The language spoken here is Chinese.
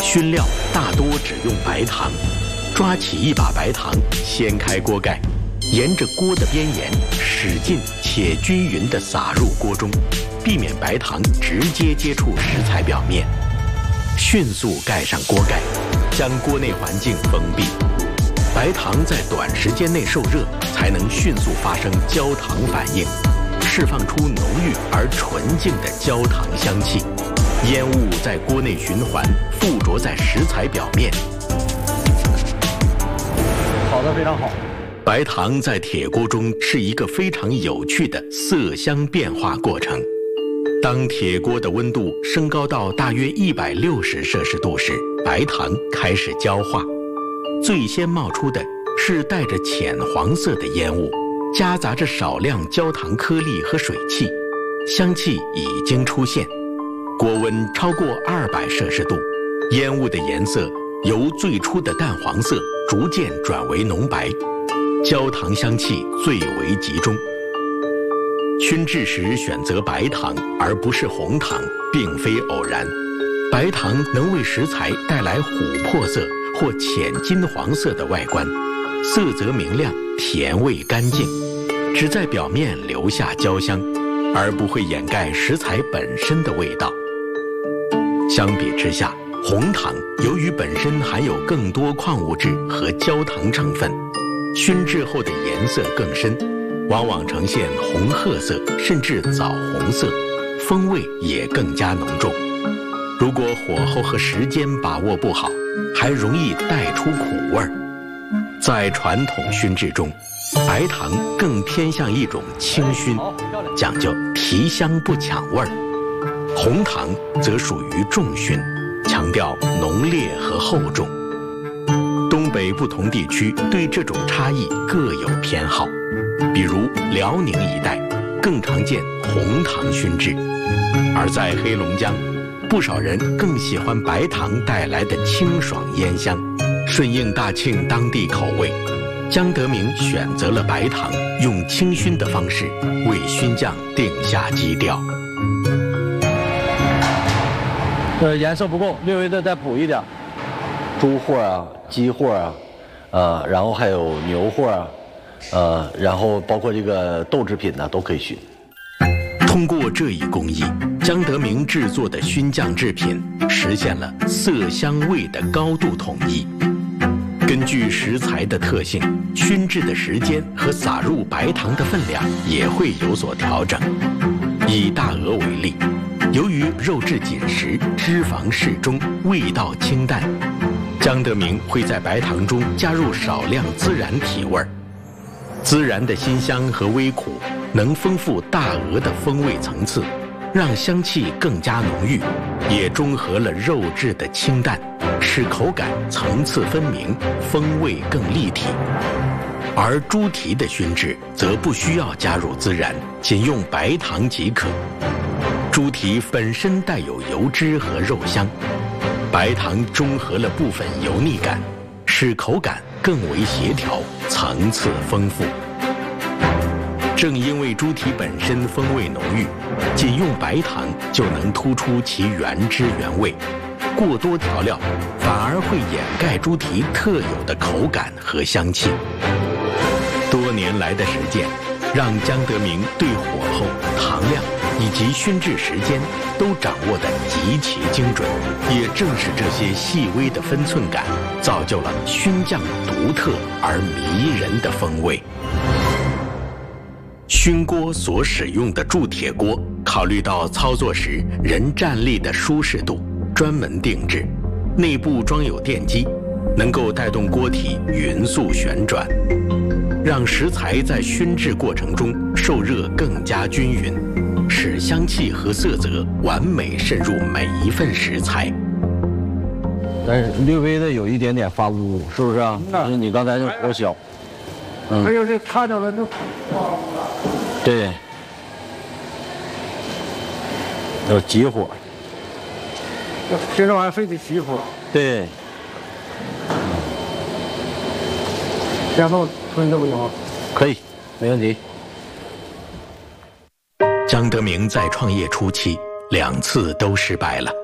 熏料大多只用白糖。抓起一把白糖，掀开锅盖，沿着锅的边沿使劲且均匀地撒入锅中，避免白糖直接接触食材表面。迅速盖上锅盖，将锅内环境封闭。白糖在短时间内受热，才能迅速发生焦糖反应，释放出浓郁而纯净的焦糖香气。烟雾在锅内循环，附着在食材表面。 烤得非常好。 白糖在铁锅中是一个非常有趣的色香变化过程。当铁锅的温度升高到大约160摄氏度时，白糖开始焦化。最先冒出的是带着浅黄色的烟雾，夹杂着少量焦糖颗粒和水汽，香气已经出现。锅温超过200摄氏度，烟雾的颜色由最初的淡黄色逐渐转为浓白，焦糖香气最为集中。熏制时选择白糖而不是红糖，并非偶然。白糖能为食材带来琥珀色或浅金黄色的外观，色泽明亮，甜味干净，只在表面留下焦香，而不会掩盖食材本身的味道。相比之下，红糖由于本身含有更多矿物质和焦糖成分，熏制后的颜色更深，往往呈现红褐色甚至枣红色，风味也更加浓重。如果火候和时间把握不好，还容易带出苦味儿。在传统熏制中，白糖更偏向一种轻熏，讲究提香不抢味儿；红糖则属于重熏，强调浓烈和厚重。东北不同地区对这种差异各有偏好，比如辽宁一带更常见红糖熏制，而在黑龙江，不少人更喜欢白糖带来的清爽烟香。顺应大庆当地口味，江德明选择了白糖，用清熏的方式为熏酱定下基调。 颜色不够，略微的再补一点。猪货啊，鸡货啊，然后还有牛货啊，然后包括这个豆制品呢，都可以熏。 通过这一工艺，江德明制作的熏酱制品实现了色香味的高度统一。根据食材的特性，熏制的时间和撒入白糖的分量也会有所调整。以大鹅为例，由于肉质紧实，脂肪适中，味道清淡，江德明会在白糖中加入少量孜然提味儿。孜然的辛香和微苦能丰富大鹅的风味层次，让香气更加浓郁，也中和了肉质的清淡，使口感层次分明，风味更立体。而猪蹄的熏制则不需要加入孜然，仅用白糖即可。猪蹄本身带有油脂和肉香，白糖中和了部分油腻感，使口感更为协调，层次丰富。正因为猪蹄本身风味浓郁，仅用白糖就能突出其原汁原味，过多调料反而会掩盖猪蹄特有的口感和香气。多年来的实践，让江德明对火候、糖量以及熏制时间都掌握得极其精准。也正是这些细微的分寸感，造就了熏酱独特而迷人的风味。熏锅所使用的铸铁锅，考虑到操作时人站立的舒适度，专门定制，内部装有电机，能够带动锅体匀速旋转，让食材在熏制过程中受热更加均匀，使香气和色泽完美渗入每一份食材。 但是略微的有一点点发乌，是不是啊？就是你刚才那火小。 还有这看着了那。 对。要急火。 这玩意儿非得急火。 对。 这样弄吞这不行吗？ 可以，没问题。 江德明在创业初期2次都失败了。